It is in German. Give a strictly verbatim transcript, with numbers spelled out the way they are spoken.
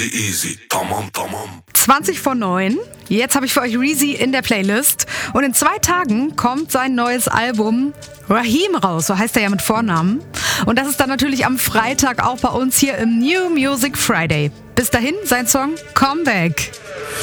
Easy, tamam, tamam. zwanzig vor neun. Jetzt habe ich für euch Reezy in der Playlist. Und in zwei Tagen kommt sein neues Album Raheem raus. So heißt er ja mit Vornamen. Und das ist dann natürlich am Freitag auch bei uns hier im New Music Friday. Bis dahin sein Song Comeback.